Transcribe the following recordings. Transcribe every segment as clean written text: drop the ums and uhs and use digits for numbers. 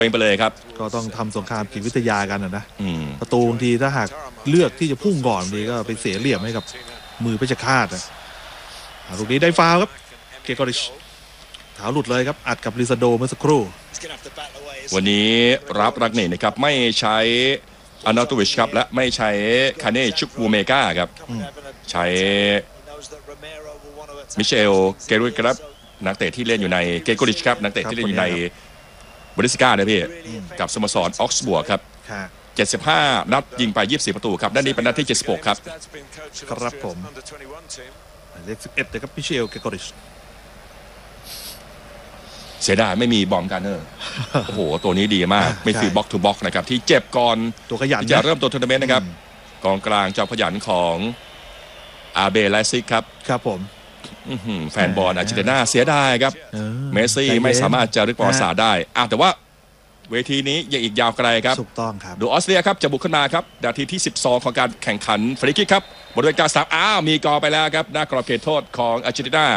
ไปเลยครับก็ต้องทำสงครามจิตวิทยากันนะประตูบางทีถ้าหากเลือกที่จะพุ่งก่อนดีก็ไปเสียเหลี่ยมให้กับมือเพชรฆาตลูกนี้ได้ฟาวครับเกกอริชเท้าหลุดเลยครับอัดกับลิซาโดเมื่อสักครู่วันนี้รับรักเน่นะครับไม่ใช้อานาโตวิชครับและไม่ใช้คาเน่ชุกวูเมกาครับใช้มิเชลเกรุยครับนักเตะที่เล่นอยู่ในเกโกริชครับนักเตะที่เล่นอยู่ในบริสกานะพี่กับสโมสรออกซ์บวกครับ75นัดยิงไป24ประตูครับด้านนี้เป็นนัดที่76ครับครับผมเลข11เลยครับมิเชลเกโกริชเสียดายไม่มีบอมการเนอร์โอ้โหตัวนี้ดีมากไม่ฟีบล็อกทูบล็อกนะครับที่เจ็บก่อนตัวขยันจะเริ่มตัวทัวร์นาเมนต์นะครับกองกลางเจ้าขยันของอาเบไลซิกครับครับผมแฟนบอลอาร์เจนตินาเสียดายครับเมสซี่ไม่สามารถจะรึกประวัติศาสตร์ได้แต่ว่าเวทีนี้ยังอีกยาวไกลครับถูกต้องครับดูออสเตรียครับจะบุกขึ้นมาครับนาทีที่12ของการแข่งขันฟรีคิกครับบริเวณกลางสนามมีกอไปแล้วครับหน้ากรอบเขตโทษของอาร์เจนตินา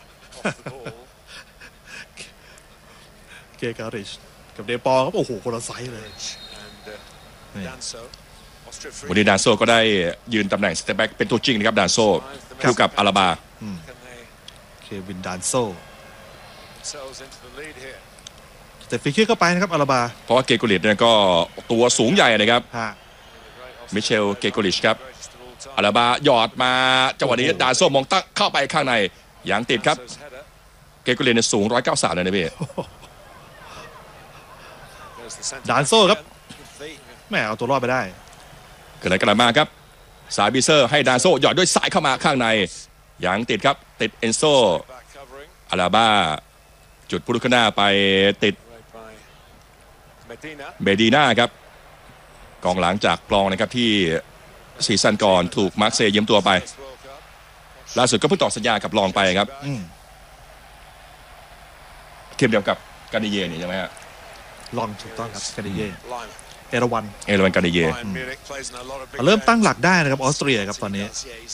เกการิชกับเดปอครับโอ้โหคนละไซส์เลยวันนี้ดานโซก็ได้ยืนตำแหน่งสเตปแบ็กเป็นตัวจริงนะครับดานโซคู่กับอาราบาเควินดานโซแต่ฟรีคิกเข้าไปนะครับอาราบาเพราะว่าเกโกริชเนี่ยก็ตัวสูงใหญ่นะครับมิเชลเกโกริชครับอาราบาหยอดมาจังหวะนี้ดานโซมองตั้งเข้าไปข้างในอย่างติดครับเกโกริชเนี่ยสูง193เลยนะพี่ดานโซครับแม่เอาตัวรอดไปได้เกิดอะไรกันมาครับซาบิเซอร์ให้ดานโซหยอดด้วยสายเข้ามาข้างในอย่างติดครับติดเอนโซอาราบาจุดพุทธคณาไปติดเบดีน่าครับกองหลังจากกลองนะครับที่ซีซั่นก่อนถูกมาร์เซย์ยืมตัวไปล่าสุดก็เพิ่งต่อสัญญากับลองไปครับทีมเดียวกับกานิเย่นี่ใช่ไหมฮะลองถูกต้องครับกานิเย่เอราวันกานิเย่เริ่มตั้งหลักได้นะครับออสเตรียครับตอนนี้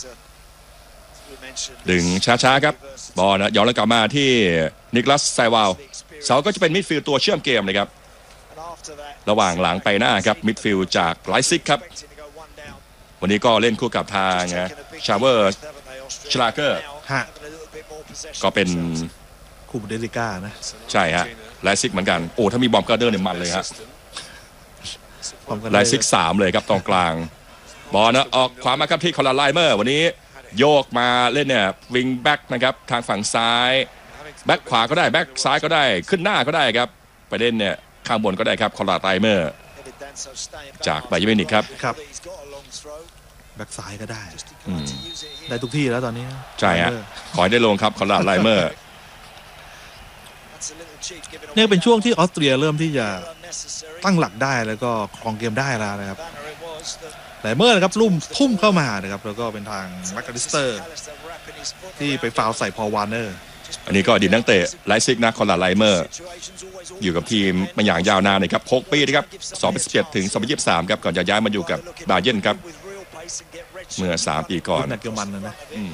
ดึงช้าๆครับบอลนะย้อนแล้วกลับมาที่นิคลัสไซวาลเสาก็จะเป็นมิดฟิลด์ตัวเชื่อมเกมนะครับระหว่างหลังไปหน้าครับมิดฟิลด์จากไลซิกครับวันนี้ก็เล่นคู่กับทางชาเวอร์ชลาเกอร์ก็เป็นคู่เดลิก้านะใช่ฮะไลซิกเหมือนกันโอ้ถ้ามีบอมการ์เดอร์เนี่ยมันเลยฮะไลซิก3เลยครับตรงกลางบอลนะออกขวามาครับที่คอลาไลเมอร์วันนี้โยกมาเล่นเนี่ยวิงแบ็กนะครับทางฝั่งซ้ายแบ็กขวาก็ได้แบ็กซ้ายก็ได้ขึ้นหน้าก็ได้ครับไปเล่นเนี่ยข้างบนก็ได้ครับคอลาไลเมอร์จากไบเยอร์มิวนิกครับแบ็กซ้ายก็ได้ได้ทุกที่แล้วตอนนี้ใช่ฮะขอให้ได้ลงครับคอลาไลเมอร์นี่เป็นช่วงที่ออสเตรียเริ่มที่จะตั้งหลักได้แล้วก็ครองเกมได้แล้วนะครับไลเมอร์นะครับทุ่มเข้ามานะครับแล้วก็เป็นทางแม็กคาลิสเตอร์ที่ไปฟาวใส่พอลวาร์เนอร์อันนี้ก็อดีตนักเตะไลซิกนะคอลาไลเมอร์อยู่กับทีมมาอย่างยาวนานนะครับ6 ปีนะครับ2017ถึง2023ครับก่อนจะย้ายมาอยู่กับบาเยิร์นครับเมื่อ3 ปีก่อนนักเกมันนะ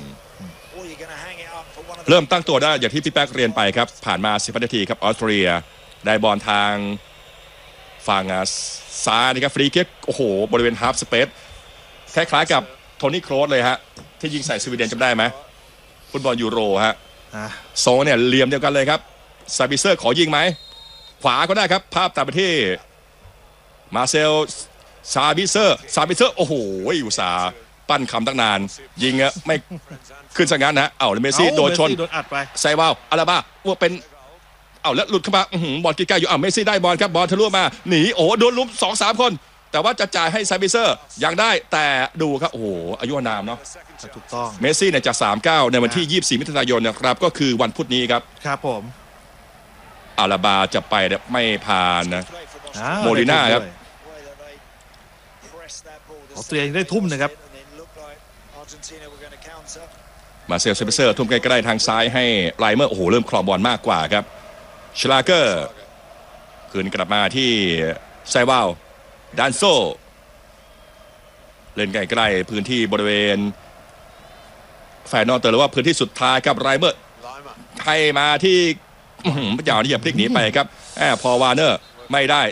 เริ่มตั้งตัวได้อย่างที่พี่แป๊กเรียนไปครับผ่านมา10 นาทีครับออสเตรียได้บอลทางฝั่งซ้ายนะครับฟรีคิกโอ้โหบริเวณฮาล์ฟสเปซคล้ายๆกับโทนี่โครสเลยฮะที่ยิงใส่สวีเดนจำได้ไหมฟุตบอลยูโรฮะโซเนี่ยเหลี่ยมเดียวกันเลยครับซาบิเซอร์ขอยิงไหมขวาก็ได้ครับภาพตามไปที่มาเซลซาบิเซอร์โอ้โหอุตส่าห์ปั้นคำตั้งนานยิงไม่ขึ้นสังงานนะเมสซี่โดนชนไซวาลอาราบาว่าเป็นแล้วหลุดเข้ามาบอลใกล้ๆอยู่เมสซี่ได้บอลครับบอลทะลุมาหนีโอ้โดนลุม 2-3 คนแต่ว่าจะจ่ายให้ซาบิเซอร์ยังได้แต่ดูครับโอ้โหอายุนามเนาะถูกต้องเมสซี่เนี่ยจาก39ในวันที่24 มิถุนายนนะครับก็คือวันพุธนี้ครับครับผมอาราบาจะไปไม่ผ่านนะโมลิน่าครับออสเตรียยังได้ทุ่มนะครับมาเซลเซอร์ทุ่มใกล้ๆทางซ้ายให้ไลเมอร์โอ้โหเริ่มครองบอลมากกว่าครับชลาเกอร์คืนกลับมาที่ไซวาลดานโซเล่นใกล้ๆพื้นที่บริเวณแฟนนอตเตอร์หรือว่าพื้นที่สุดท้ายครับไลเมอร์ให้มาที่พยายามที่จะพลิกหนีไปครับพอวาร์เนอร์ไม่ได้